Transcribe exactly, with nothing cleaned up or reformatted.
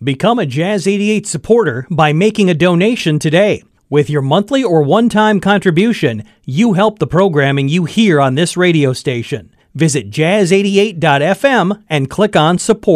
Become a Jazz eighty-eight supporter by making a donation today. With your monthly or one-time contribution, you help the programming you hear on this radio station. Visit jazz eighty-eight dot f m and click on support.